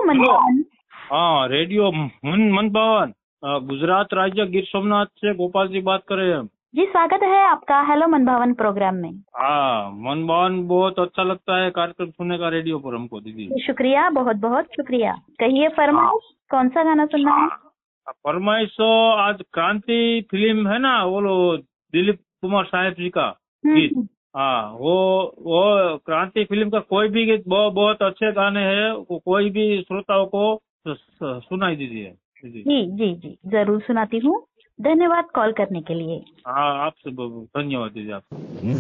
मन हेलो। भवन। हाँ, रेडियो मन भवन, गुजरात राज्य गिर सोमनाथ से गोपाल जी बात कर रहे हैं। जी, स्वागत है आपका हेलो मन भवन प्रोग्राम में। हाँ, मन भवन बहुत अच्छा लगता है कार्यक्रम सुनने का रेडियो पर हमको दीदी। शुक्रिया, बहुत बहुत शुक्रिया। कहिए फरमाइश, कौन सा गाना सुनना है? फरमाइश तो आज क्रांति फिल्म है ना, वो दिलीप कुमार साहब जी का गीत। हाँ, वो क्रांति फिल्म का कोई भी गीत बहुत अच्छे गाने हैं, कोई भी श्रोताओं को सुनाई दीजिए दीदी। जी जी जी, जरूर सुनाती हूँ। धन्यवाद कॉल करने के लिए। हाँ, आपसे धन्यवाद दीदी, आप